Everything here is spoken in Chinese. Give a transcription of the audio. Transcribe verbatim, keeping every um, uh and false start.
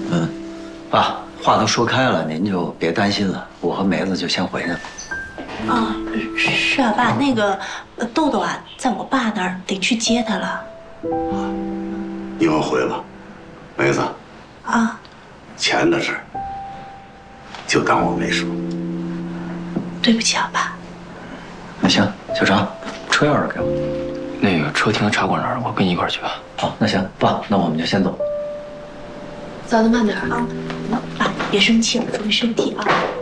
嗯，爸，话都说开了，您就别担心了。我和梅子就先回去了。 啊，是啊，爸，那个豆豆啊，在我爸那儿，得去接他了。 你我回了，梅子。 啊。 钱的事，就当我没说。 对不起啊，爸。 那行，小常，车钥匙给我。 那个车停在茶馆那儿，我跟你一块儿去吧。 好，那行，爸，那我们就先走。 走得慢点啊。爸，别生气了，注意身体啊。